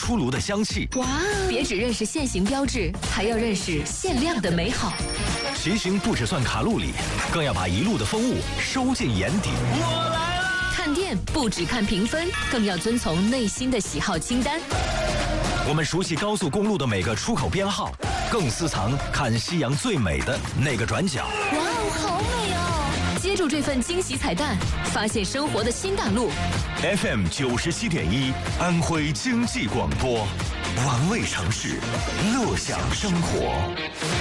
出炉的香气。 哇！别只认识现行标志，还要认识限量的美好。 骑行不只算卡路里，更要把一路的风物收进眼底。 我来了！ 看店不只看评分，更要遵从内心的喜好清单。 我们熟悉高速公路的每个出口编号，更私藏看夕阳最美的那个转角。 哇哦，好美哦！接住这份惊喜彩蛋，发现生活的新大陆。 FM 97.1，安徽经济广播，玩味城市，乐享生活。